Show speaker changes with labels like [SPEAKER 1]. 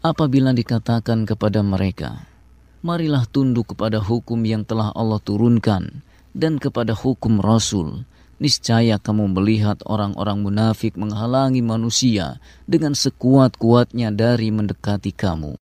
[SPEAKER 1] Apabila dikatakan kepada mereka, marilah tunduk kepada hukum yang telah Allah turunkan dan kepada hukum Rasul, niscaya kamu melihat orang-orang munafik menghalangi manusia dengan sekuat-kuatnya dari mendekati kamu.